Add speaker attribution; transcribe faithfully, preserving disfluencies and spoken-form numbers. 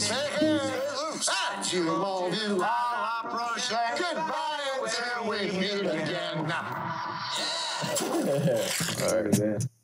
Speaker 1: Say hey, oops, you won't do all I promise you. Goodbye until we meet again.
Speaker 2: All right, man.